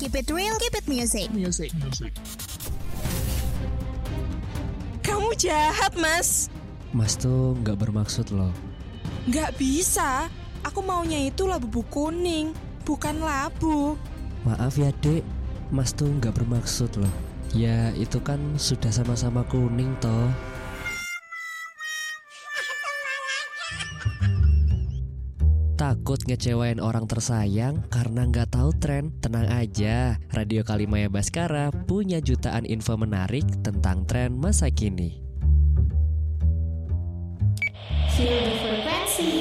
Keep it real, keep it music. Kamu jahat, Mas. Mas tuh gak bermaksud loh. Gak bisa. Aku maunya itu labu kuning, bukan labu. Maaf ya dek, Mas tuh gak bermaksud loh. Ya itu kan sudah sama-sama kuning toh. Takut ngecewain orang tersayang karena nggak tahu tren? Tenang aja, Radio Kalimaya Baskara punya jutaan info menarik tentang tren masa kini. Feel the frequency.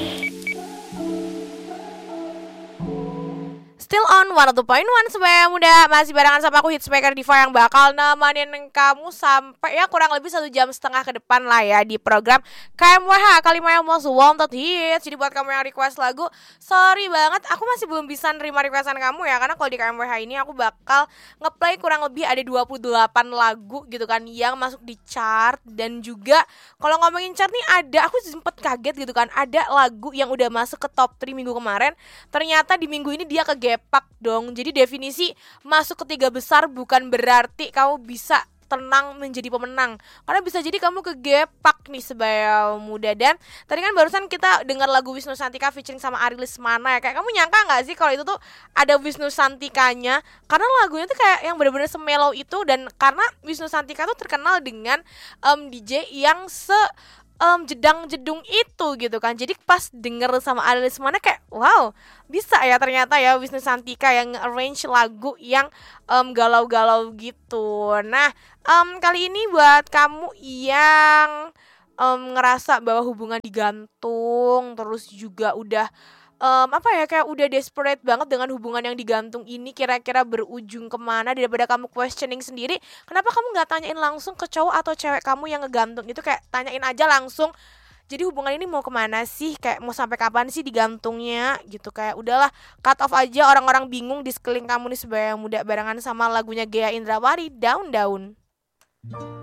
Still on 102.1 Supaya Muda. Masih barengan sama aku Hitsmaker Diva yang bakal nemenin kamu sampai ya kurang lebih 1,5 jam ke depan lah ya di program KMWH Kalimaya Most Wanted Hits. Jadi buat kamu yang request lagu, sorry banget aku masih belum bisa nerima requestan kamu ya. Karena kalau di KMWH ini aku bakal ngeplay kurang lebih ada 28 lagu gitu kan yang masuk di chart. Dan juga kalau ngomongin chart nih ada, aku sempet kaget gitu kan, ada lagu yang udah masuk ke top 3 minggu kemarin. Ternyata di minggu ini dia kegepak dong. Jadi definisi masuk ke 3 besar bukan berarti kamu bisa tenang menjadi pemenang, karena bisa jadi kamu kegepak nih Sebaya Muda. Dan tadi kan barusan kita dengar lagu Wisnu Santika featuring sama Ari Lesmana ya. Kayak kamu nyangka gak sih kalau itu tuh ada Wisnu Santikanya? Karena lagunya tuh kayak yang benar-benar semelow itu. Dan karena Wisnu Santika tuh terkenal dengan DJ yang jedang-jedung itu gitu kan. Jadi pas denger sama Ari Lesmana kayak wow, bisa ya ternyata ya Wisnu Santika yang arrange lagu yang galau-galau gitu. Nah kali ini buat kamu yang ngerasa bahwa hubungan digantung, terus juga udah kayak udah desperate banget dengan hubungan yang digantung ini, kira-kira berujung kemana, daripada kamu questioning sendiri, kenapa kamu gak tanyain langsung ke cowok atau cewek kamu yang ngegantung itu, kayak tanyain aja langsung. Jadi hubungan ini mau kemana sih, kayak mau sampai kapan sih digantungnya gitu. Kayak udahlah, cut off aja orang-orang bingung di sekeliling kamu nih Sebaya Muda, barengan sama lagunya Gea Indrawari, Daun-Daun.